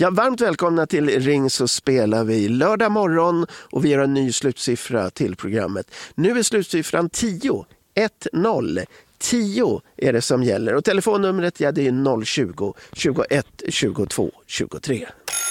Ja, varmt välkomna till Ring så spelar vi lördag morgon och vi gör en ny slutsiffra till programmet. Nu är slutsiffran 10. 1-0. 10 är det som gäller och telefonnumret det är 020 21 22 23.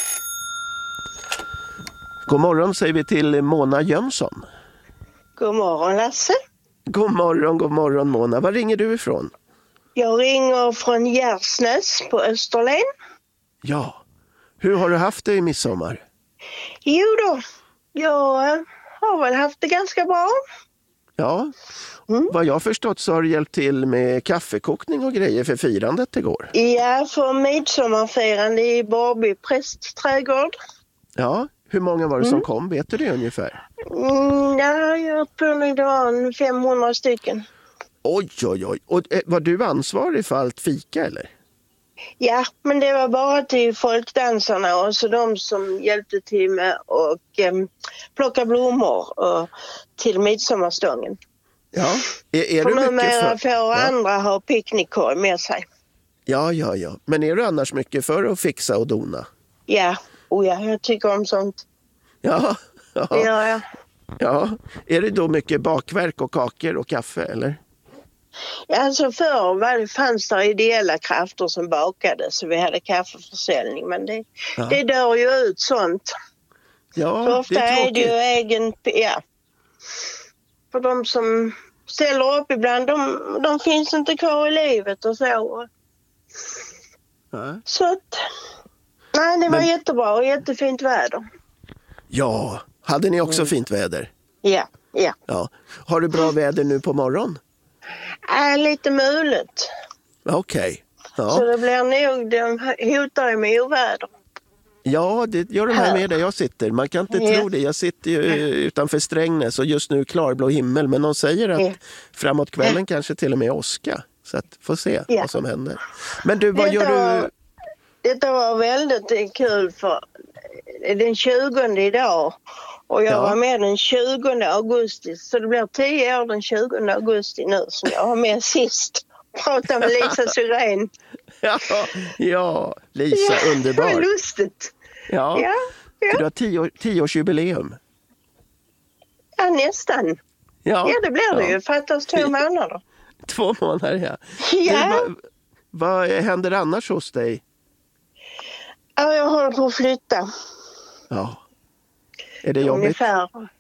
God morgon säger vi till Mona Jönsson. God morgon Lasse. God morgon Mona. Var ringer du ifrån? Jag ringer från Gärsnäs på Österlen. Ja. Hur har du haft det i midsommar? Jo då, jag har väl haft det ganska bra. Ja, vad jag förstått så har du hjälpt till med kaffekokning och grejer för firandet igår. Ja, för midsommarfirande i Borby prästträdgård. Ja, hur många var det som kom? Vet du det ungefär? Ja, jag tror det var 500 stycken. Oj. Och var du ansvarig för allt fika eller? Ja, men det var bara till folkdansarna och så de som hjälpte till med och plocka blommor och till midsommarstången. Ja, är för du mycket numera för... får andra ha picknickkorg med sig. Ja. Men är du annars mycket för att fixa och dona? Ja, jag tycker om sånt. Ja. Det gör jag. Ja, är det då mycket bakverk och kakor och kaffe eller? Alltså förr fanns det ideella krafter som bakade så vi hade kaffeförsäljning men det dör ju ut sånt. Ja, för ofta det är är det ju egen, för de som ställer upp ibland de finns inte kvar i livet och så. Så att, det var jättebra och jättefint väder. Ja, hade ni också fint väder? Ja. Har du bra väder nu på morgon? Lite mulet. Okej. Ja. Så det blir nog, de hotar med oväder. Ja, det gör de här med där jag sitter. Man kan inte tro det. Jag sitter ju utanför Strängnäs och just nu klarblå himmel. Men de säger att framåt kvällen kanske till och med åska. Så att får se vad som händer. Men du, vad gör du? Detta var väldigt kul för den 20 idag. Och jag var med den 20 augusti. Så det blir 10 år den 20 augusti nu som jag var med sist. Prata med Lisa Syrén. Ja, Lisa, underbar. Det var lustigt. Ja. Du har 10-årsjubileum. Ja, nästan. Ja, det blir det ju. Fattas 2 månader. 2 månader, Ja. Vad händer annars hos dig? Ja, jag håller på att flytta. Ja. Är det jobbigt? Ungefär.